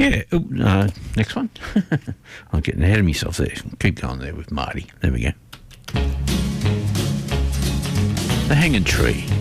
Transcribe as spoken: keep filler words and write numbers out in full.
Yeah, oh, uh, next one. I'm getting ahead of myself there. Keep going there with Marty. There we go. The Hanging Tree.